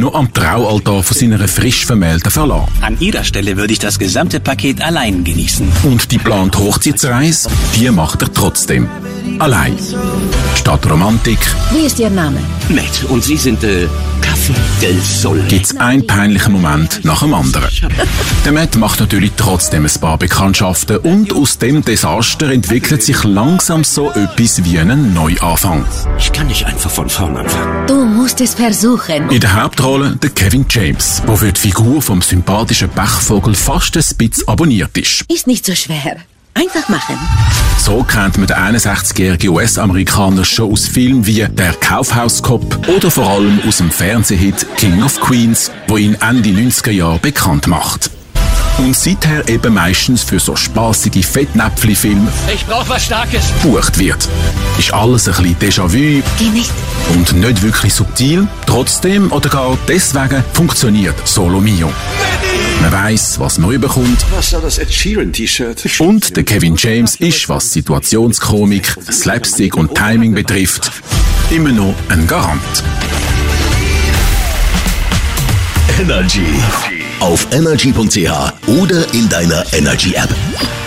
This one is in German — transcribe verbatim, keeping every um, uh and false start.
noch am Traualtar von seiner frisch vermählten verlassen. An Ihrer Stelle würde ich das gesamte Paket allein genießen. Und die geplante Hochzeitsreise, die macht er trotzdem. Allein. Statt Romantik. Wie ist Ihr Name? Nett. Und Sie sind, äh, Café del Sol. Gibt's einen peinlichen Moment nach dem anderen. Der Matt macht natürlich trotzdem ein paar Bekanntschaften und aus dem Desaster entwickelt sich langsam so etwas wie einen Neuanfang. Ich kann nicht einfach von vorn anfangen. Du musst es versuchen. In der Hauptrolle der Kevin James, wo für die Figur vom sympathischen Pechvogel fast ein bisschen abonniert ist. Ist nicht so schwer. Einfach machen. So kennt man den einundsechzigjährigen U S-Amerikaner schon aus Filmen wie «Der Kaufhauskopf» oder vor allem aus dem Fernsehhit «King of Queens», wo ihn Ende neunziger Jahre bekannt macht. Und seither eben meistens für so spassige Fettnäpfli-Filme Ich brauch was Starkes. gebucht wird. Ist alles ein bisschen Déjà-vu Geh nicht. und nicht wirklich subtil. Trotzdem oder gar deswegen funktioniert Solo Mio. Man weiss, was man überkommt. Was soll das Ed Sheeran T-Shirt? Und der Kevin James ist, was Situationskomik, Slapstick und Timing betrifft, immer noch ein Garant. Energy. Auf energy punkt c h oder in deiner Energy App.